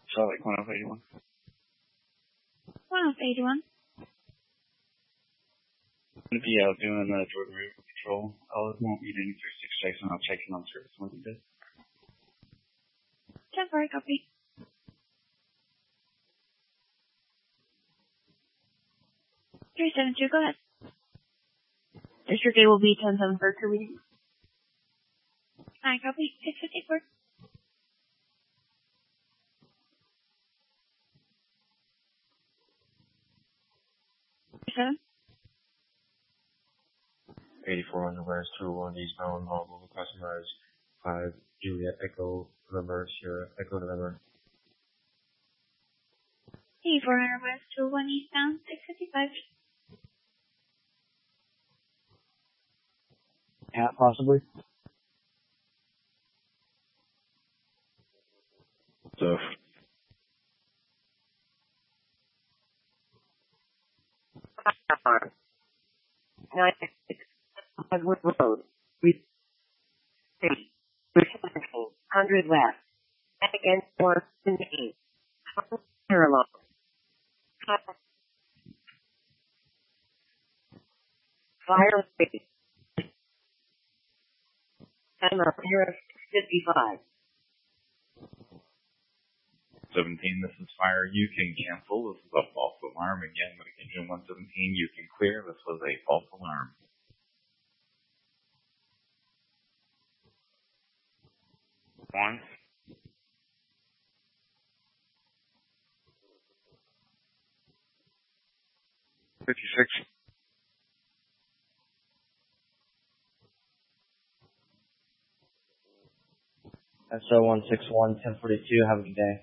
So like 181. 181. I'm going to be out doing Jordan River Patrol. I won't need any 36 checks, and I'll check in on service when he does. 10-4, copy. Go ahead. District A will be 10-7 for Kirby. Alright, copy. 654. 7. 84 underwear, 201 eastbound, all the customer is 5 Juliet Echo November, Sierra Echo November. 8400 West 201 eastbound, 655. Cat, possibly? So, Edward Road, we 100 West, against 417, parallel. Fire space. Emma, Harris, 55. 17, this is fire. You can cancel. This is a false alarm. Again, with engine 117, you can clear. This was a false alarm. One. SO161 1042. Have a good day.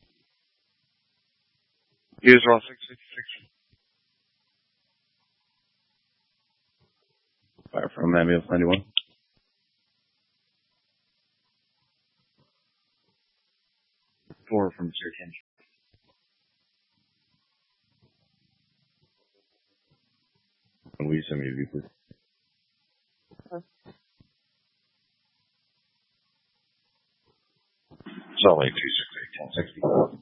Usual 656. fire from ambulance 91. Four from Sir Ken. Will you send me a view, please? Salt Lake 268 1060.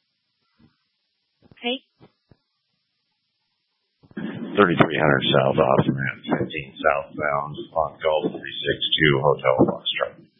Okay. 3300 south off ramp 15 southbound on Gulf 362 Hotel Foxtrot.